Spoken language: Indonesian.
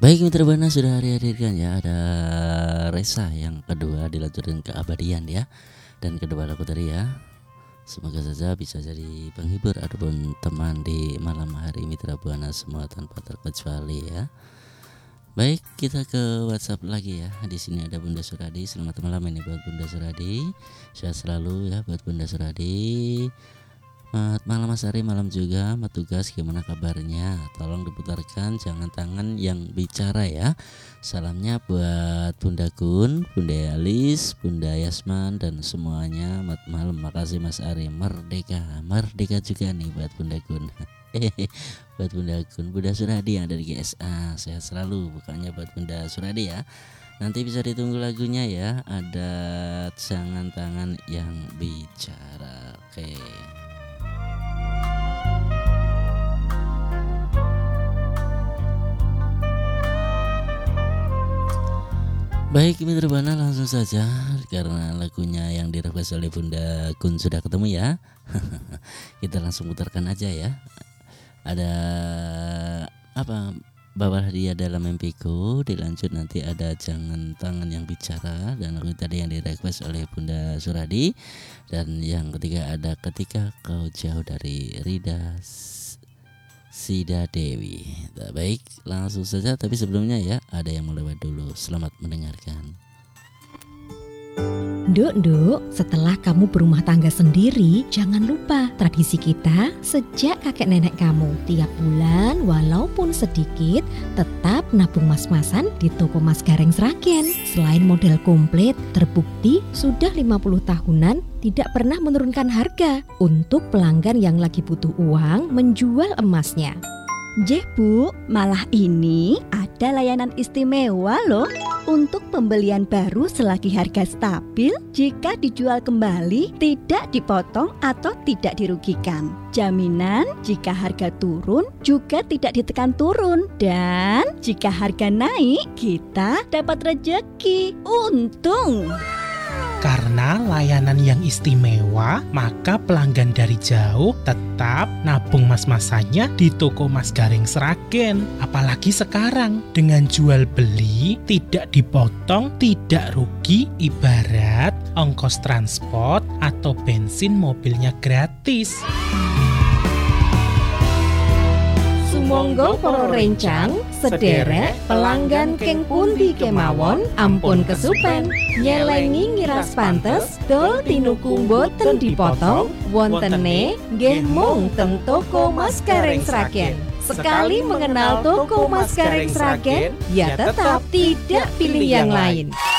Baik Mitra Buana, sudah dihadirkan ya, ada Resa yang kedua dilanjutkan ke Abadian ya. Dan kedua lagu tadi ya, semoga saja bisa jadi penghibur ataupun teman di malam hari Mitra Buana semua tanpa terkecuali ya. Baik, kita ke WhatsApp lagi ya. Di sini ada Bunda Suradi. Selamat malam ini buat Bunda Suradi. Sehat selalu ya buat Bunda Suradi. Selamat malam Mas Ari, malam juga Mat Tugas, gimana kabarnya? Tolong diputarkan Jangan Tangan Yang Bicara ya. Salamnya buat Bunda Gun, Bunda Alis, Bunda Yasman dan semuanya. Mat malam, makasih Mas Ari. Merdeka juga nih buat Bunda Gun. Buat Bunda Gun, Bunda Suradi yang ada di GSA. Sehat selalu bukannya buat Bunda Suradi ya. Nanti bisa ditunggu lagunya ya. Ada Jangan Tangan Yang Bicara. Oke. Baik Mitra Buana, langsung saja karena lagunya yang direquest oleh Bunda Gun sudah ketemu ya. Kita langsung putarkan aja ya. Ada apa? Bawalah Dia Dalam Mimpiku, dilanjut nanti ada Jangan Tangan Yang Bicara, dan lagu tadi yang direquest oleh Bunda Suradi. Dan yang ketiga ada Ketika Kau Jauh dari Rida Sida Dewi. Nah, baik, langsung saja. Tapi sebelumnya ya, ada yang melewat dulu. Selamat mendengarkan. Nduk, setelah kamu berumah tangga sendiri, jangan lupa tradisi kita sejak kakek nenek kamu. Tiap bulan, walaupun sedikit, tetap nabung mas-masan di toko Mas Gareng Sragen. Selain model komplit, terbukti sudah 50 tahunan tidak pernah menurunkan harga untuk pelanggan yang lagi butuh uang menjual emasnya. Jeh Bu, malah ini ada layanan istimewa loh. Untuk pembelian baru selagi harga stabil, jika dijual kembali tidak dipotong atau tidak dirugikan. Jaminan jika harga turun juga tidak ditekan turun. Dan jika harga naik, kita dapat rejeki. Untung! Karena layanan yang istimewa, maka pelanggan dari jauh tetap nabung mas-masannya di toko Mas Gareng Sragen. Apalagi sekarang, dengan jual beli tidak dipotong, tidak rugi, ibarat ongkos transport atau bensin mobilnya gratis. Sumangga para rencang, sederek pelanggan keng pundi kemawon, ampun kesupen. Nyelengi ngiras pantes, dol tinuku boten dipotong, wontene nggih mung teng toko Mas Gareng Sragen. Sekali mengenal toko Mas Gareng Sragen, ya tetap tidak pilih yang lain.